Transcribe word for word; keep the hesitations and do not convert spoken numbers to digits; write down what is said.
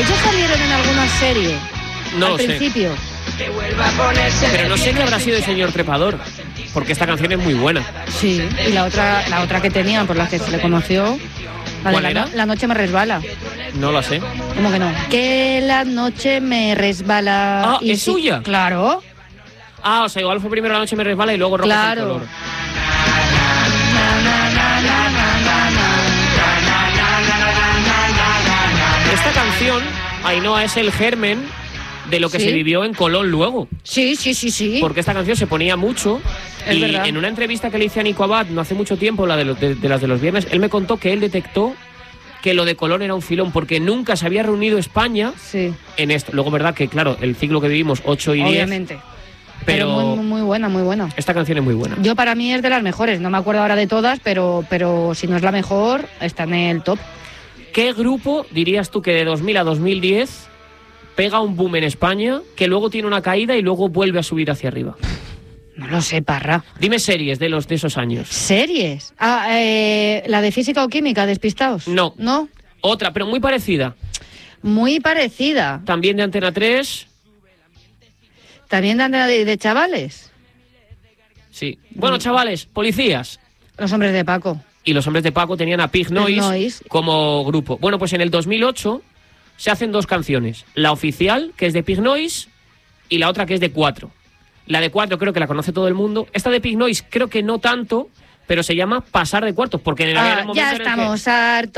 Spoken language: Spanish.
¿Ellos salieron en alguna serie? No al lo sé. principio. Pero no sé qué habrá sido el señor Trepador, porque esta canción es muy buena. Sí, y la otra, la otra que tenían, por la que se le conoció, la de ¿Cuál la, era? no- la noche me resbala. No la sé. ¿Cómo que no? Que la noche me resbala. Ah, y ¿es sí- suya? Claro. Ah, o sea, igual fue primero La noche me resbala y luego Rojo Claro. el color. Na, na, na, na, na, na, na. Esta canción, Ainhoa, es el germen de lo que ¿Sí? se vivió en Colón luego. Sí, sí, sí, sí. Porque esta canción se ponía mucho. Es y verdad. en una entrevista que le hice a Nico Abad no hace mucho tiempo, la de, los- de- de las de los viernes, él me contó que él detectó que lo de Colón era un filón, porque nunca se había reunido España Sí, en esto. Luego, verdad que, claro, el ciclo que vivimos, ocho y diez, obviamente. Pero, pero, muy, muy buena, muy buena. esta canción es muy buena. Yo para mí es de las mejores. No me acuerdo ahora de todas, pero, pero si no es la mejor, está en el top. ¿Qué grupo dirías tú que de dos mil a dos mil diez pega un boom en España, que luego tiene una caída y luego vuelve a subir hacia arriba? No lo sé, Parra. Dime series de los de esos años. ¿Series? Ah, eh, la de física o química, despistados. No. ¿No? Otra, pero muy parecida. Muy parecida. También de Antena tres. También de, de, de chavales. Sí. Bueno, chavales, policías. Los hombres de Paco. Y los hombres de Paco tenían a Pig Noise, Noise. como grupo. Bueno, pues en el dos mil ocho se hacen dos canciones. La oficial, que es de Pig Noise, y la otra que es de Cuatro. La de Cuatro creo que la conoce todo el mundo. Esta de Pig Noise creo que no tanto, pero se llama Pasar de Cuartos, porque en el, Ah, momento ya en el que- estamos hartos.